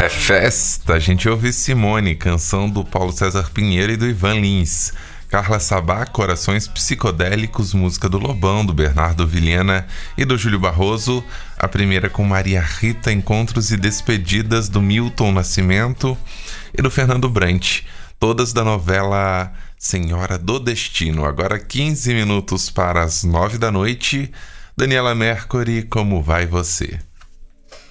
É festa! A gente ouve Simone, canção do Paulo César Pinheiro e do Ivan Lins. Carla Sabá, Corações Psicodélicos, música do Lobão, do Bernardo Vilhena e do Júlio Barroso. A primeira com Maria Rita, Encontros e Despedidas, do Milton Nascimento e do Fernando Brant. Todas da novela Senhora do Destino. Agora 15 minutos para as 9 da noite. Daniela Mercury, Como Vai Você?